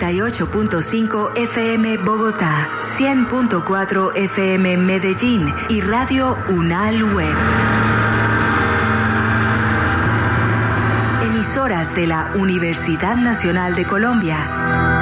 98.5 FM Bogotá, 100.4 FM Medellín y Radio Unal Web. Emisoras de la Universidad Nacional de Colombia.